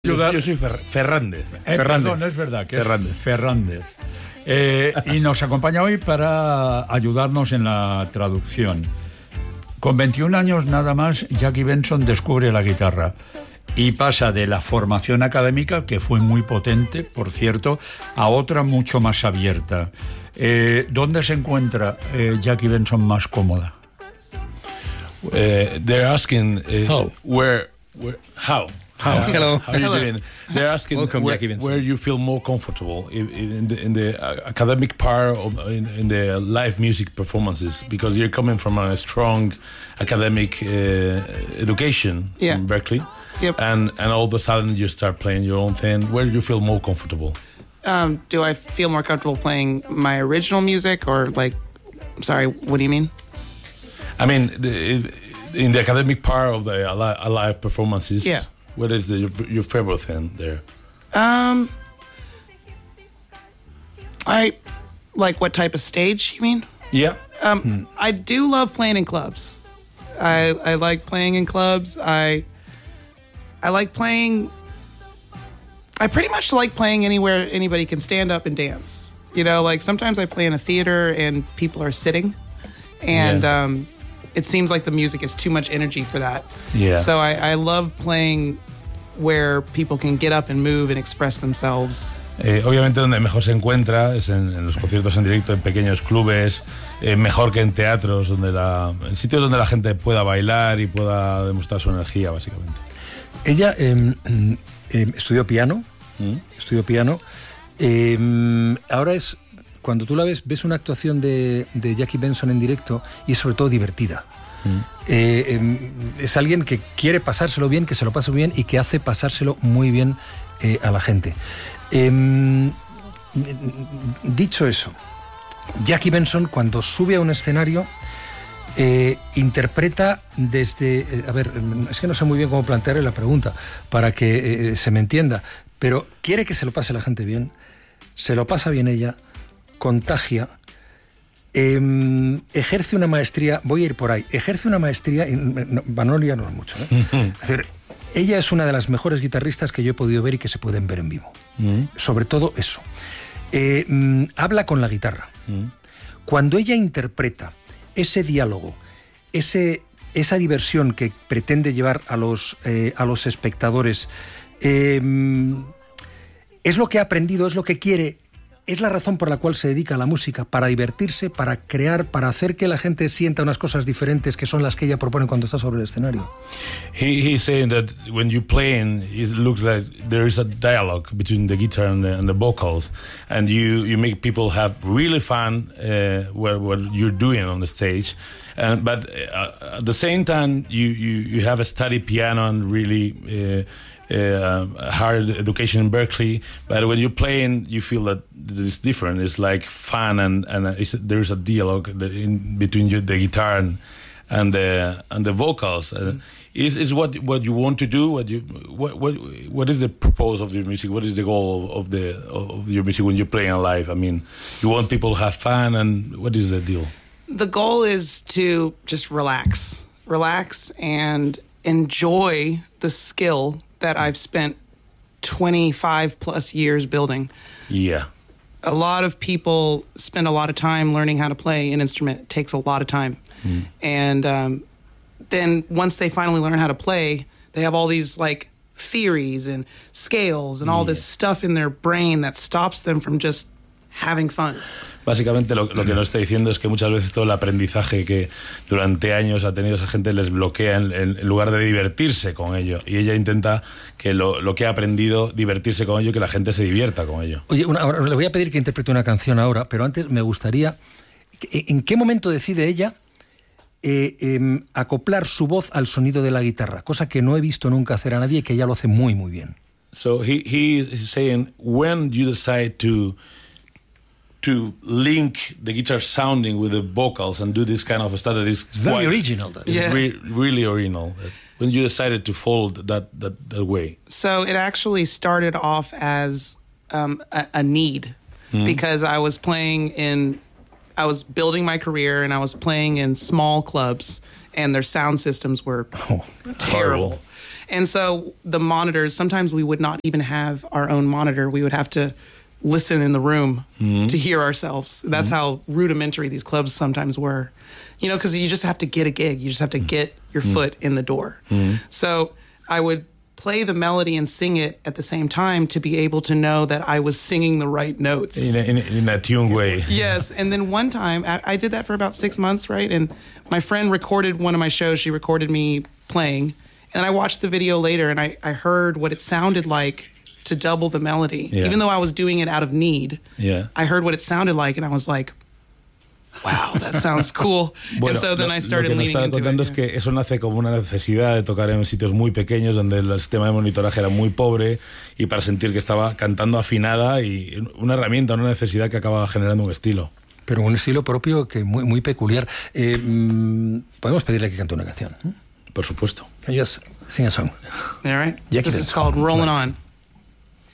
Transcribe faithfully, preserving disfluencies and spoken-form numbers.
Yo, yo soy Fer, Fernández. Eh, Fernández. Perdón, es verdad que Fernández. es Fernández. Eh, y nos acompaña hoy para ayudarnos en la traducción. Con veintiún años nada más, Jackie Benson descubre la guitarra y pasa de la formación académica, que fue muy potente, por cierto, a otra mucho más abierta. Eh, ¿Dónde se encuentra eh, Jackie Benson más cómoda? Uh, they're asking uh, how? where, where, how? How? Uh, Hello. How are you Hello. doing? They're asking Welcome, where, Jackie Benson. where you feel more comfortable in, in the in the uh, academic part of in, in the live music performances, because you're coming from a strong academic uh, education yeah. from Berkeley, yep. and and all of a sudden you start playing your own thing. Where do you feel more comfortable? Um, do I feel more comfortable playing my original music, or like, sorry, what do you mean? I mean, the, in the academic part of the live, live performances, yeah. What is the, your, your favorite thing there? Um, I like what type of stage you mean? Yeah. Um, hmm. I do love playing in clubs. I I like playing in clubs. I I like playing. I pretty much like playing anywhere anybody can stand up and dance. You know, like sometimes I play in a theater and people are sitting, and yeah. um. It seems like the music is too much energy for that. Yeah. So I, I love playing where people can get up and move and express themselves. Eh, obviamente donde mejor se encuentra es en, en los conciertos en directo, en pequeños clubes, eh, mejor que en teatros, donde la, en sitios donde la gente pueda bailar y pueda demostrar su energía, básicamente. Ella eh, eh, estudió piano, ¿Mm? estudió piano. Eh, ahora es... Cuando tú la ves, ves una actuación de, de Jackie Benson en directo y es sobre todo divertida. Mm. Eh, eh, es alguien que quiere pasárselo bien, que se lo pase bien y que hace pasárselo muy bien eh, a la gente. Eh, dicho eso, Jackie Benson cuando sube a un escenario eh, interpreta desde... Eh, a ver, es que no sé muy bien cómo plantearle la pregunta para que eh, se me entienda, pero quiere que se lo pase la gente bien, se lo pasa bien ella, contagia, eh, ejerce una maestría, voy a ir por ahí, ejerce una maestría, y no, para no liarnos mucho, ¿eh? Es decir, ella es una de las mejores guitarristas que yo he podido ver y que se pueden ver en vivo. Mm. Sobre todo eso. Eh, mm, habla con la guitarra. Mm. Cuando ella interpreta ese diálogo, ese, esa diversión que pretende llevar a los, eh, a los espectadores, eh, es lo que ha aprendido, es lo que quiere. Es la razón por la cual se dedica a la música, para divertirse, para crear, para hacer que la gente sienta unas cosas diferentes que son las que ella propone cuando está sobre el escenario. He, he's saying that when you playing, it looks like there is a dialogue between the guitar and the, and the vocals, and you, you make people have really fun uh, what, what you're doing on the stage. Uh, but uh, at the same time, you, you, you have a study piano and really uh, uh, hard education in Berkeley. But when you're playing, you feel that it's different. It's like fun, and and it's, there is a dialogue in between you, the guitar and and the and the vocals. Uh, is is what what you want to do? What you what what what is the purpose of your music? What is the goal of, of the of your music when you're playing live? I mean, you want people to have fun, and what is the deal? The goal is to just relax, relax and enjoy the skill that I've spent twenty-five plus years building. Yeah. A lot of people spend a lot of time learning how to play an instrument. It takes a lot of time. Mm. And um, then once they finally learn how to play, they have all these like theories and scales and all yeah. this stuff in their brain that stops them from just having fun. Básicamente lo, lo que nos está diciendo es que muchas veces todo el aprendizaje que durante años ha tenido esa gente les bloquea en, en, en lugar de divertirse con ello. Y ella intenta que lo, lo que ha aprendido, divertirse con ello y que la gente se divierta con ello. Oye, una, ahora, le voy a pedir que interprete una canción ahora, pero antes me gustaría... ¿En qué momento decide ella eh, eh, acoplar su voz al sonido de la guitarra? Cosa que no he visto nunca hacer a nadie y que ella lo hace muy, muy bien. So he, he is saying, when you decide to... to link the guitar sounding with the vocals and do this kind of stuff that is it's very quite, original. That. It's yeah. re- really original. When you decided to fold that, that, that way. So it actually started off as um, a, a need mm. because I was playing in, I was building my career and I was playing in small clubs and their sound systems were oh, terrible. Horrible. And so the monitors, sometimes we would not even have our own monitor. We would have to listen in the room mm-hmm. to hear ourselves. That's mm-hmm. how rudimentary these clubs sometimes were. You know, because you just have to get a gig. You just have to get your mm-hmm. foot in the door. Mm-hmm. So I would play the melody and sing it at the same time to be able to know that I was singing the right notes. In a, in a, in a tuned way. Yes. And then one time, I, I did that for about six months, right? And my friend recorded one of my shows. She recorded me playing. And I watched the video later, and I, I heard what it sounded like to double the melody. Yeah. Even though I was doing it out of need, yeah. I heard what it sounded like, and I was like, wow, that sounds cool. Bueno, and so then lo, I started lo que leaning nos into contando it. Es que eso nace como una necesidad de tocar en sitios muy pequeños donde el sistema de monitoraje era muy pobre y para sentir que estaba cantando afinada y una herramienta, una necesidad que acaba generando un estilo. Pero un estilo propio que muy, muy peculiar. Eh, Podemos pedirle que cante una canción. Por supuesto. Can you just sing a song? All right. Jackie This is called Rolling On.